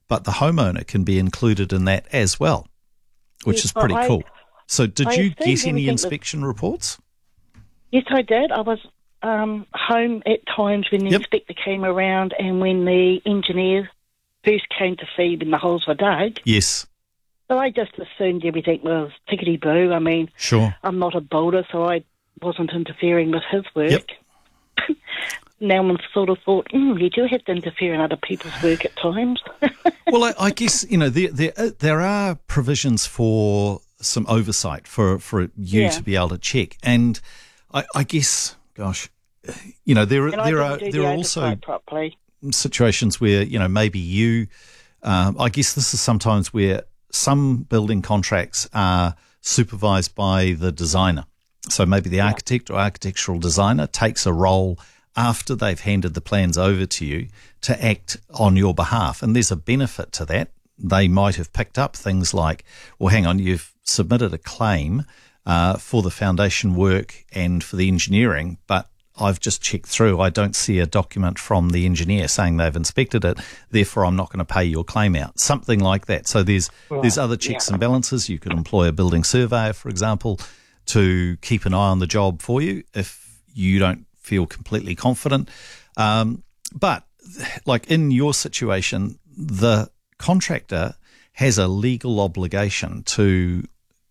but the homeowner can be included in that as well, which is pretty cool. So did you get any inspection reports? Yes, I did. I was home at times when the inspector came around and when the engineer first came to see when the holes were dug. Yes. So I just assumed everything was tickety-boo. I mean, sure. I'm not a builder, so I wasn't interfering with his work. Yep. Now I'm sort of thought, you do have to interfere in other people's work at times. Well, I guess, there are provisions for some oversight for you to be able to check. And I guess, gosh, there are also situations where, maybe I guess this is sometimes where some building contracts are supervised by the designer. So maybe the architect or architectural designer takes a role after they've handed the plans over to you to act on your behalf. And there's a benefit to that. They might have picked up things like, well, hang on, you've submitted a claim for the foundation work and for the engineering, but I've just checked through. I don't see a document from the engineer saying they've inspected it. Therefore, I'm not going to pay your claim out. Something like that. So there's other checks and balances. You could employ a building surveyor, for example, to keep an eye on the job for you if you don't feel completely confident. But like in your situation, the contractor has a legal obligation to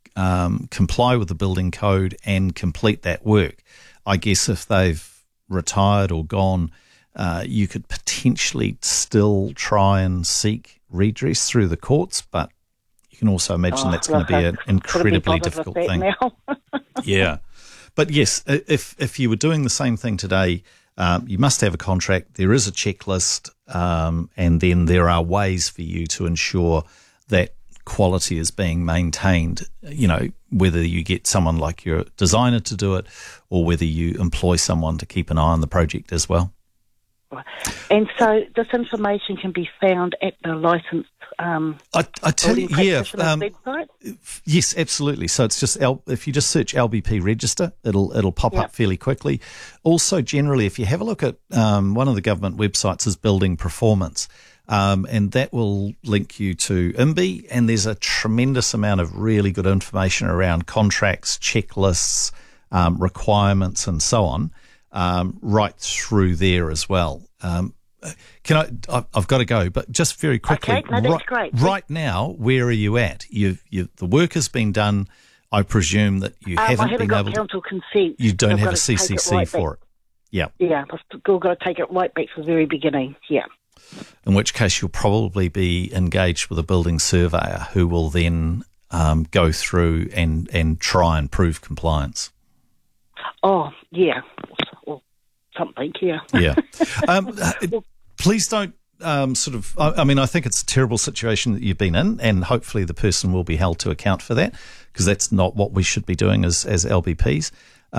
comply with the building code and complete that work. I guess if they've retired or gone, you could potentially still try and seek redress through the courts, but you can also imagine that's going to be an incredibly difficult thing. Yeah. But yes, if you were doing the same thing today, you must have a contract. There is a checklist, and then there are ways for you to ensure that quality is being maintained, whether you get someone like your designer to do it or whether you employ someone to keep an eye on the project as well. And so this information can be found at the licensed I tell you, website? Yes, absolutely. So it's just if you just search LBP Register, it'll pop up fairly quickly. Also, generally, if you have a look at one of the government websites is Building Performance, and that will link you to IMBY, and there's a tremendous amount of really good information around contracts, checklists, requirements, and so on, right through there as well. I've got to go, but just very quickly. Okay, no, that's great. Right now, where are you at? The work has been done. I presume that you haven't been able to. Council consent. You don't have a CCC for it. Yeah. Yeah, I've still got to take it right back to the very beginning. Yeah. In which case, you'll probably be engaged with a building surveyor who will then go through and try and prove compliance. Oh, yeah. Or something, yeah. Yeah. Please don't I think it's a terrible situation that you've been in, and hopefully the person will be held to account for that, because that's not what we should be doing as LBPs.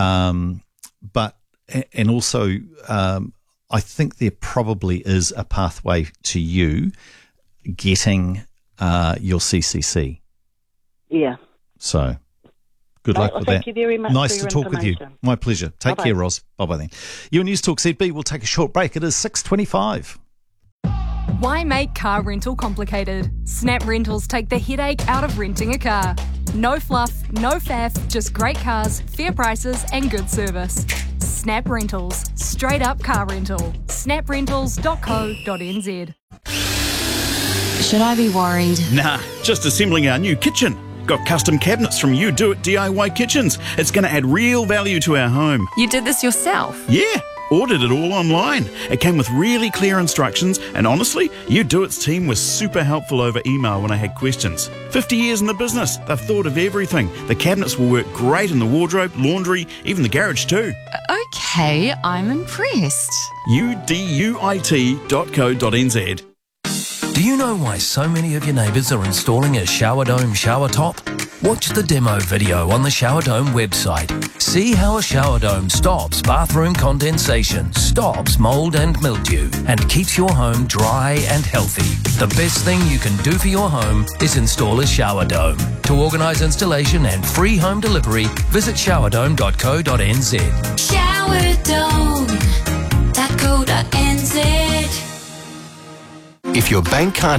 And also, I think there probably is a pathway to you getting your CCC. Yeah. So good luck with that. Thank you very much. Nice to talk with you. My pleasure. Take care, Ros. Bye-bye then. You're News Talk ZB. We'll take a short break. It is 6:25. Why make car rental complicated? Snap Rentals take the headache out of renting a car. No fluff, no faff, just great cars, fair prices and good service. Snap Rentals. Straight up car rental. snaprentals.co.nz. Should I be worried? Nah, just assembling our new kitchen. Got custom cabinets from You Do It DIY Kitchens. It's going to add real value to our home. You did this yourself? Yeah, ordered it all online. It came with really clear instructions, and honestly, You Do It's team was super helpful over email when I had questions. 50 years in the business, they've thought of everything. The cabinets will work great in the wardrobe, laundry, even the garage too. Okay, I'm impressed. uduit.co.nz. Do you know why so many of your neighbours are installing a Shower Dome shower top? Watch the demo video on the Shower Dome website. See how a shower dome stops bathroom condensation, stops mould and mildew, and keeps your home dry and healthy. The best thing you can do for your home is install a shower dome. To organise installation and free home delivery, visit showerdome.co.nz. Showerdome.co.nz. If your bank can't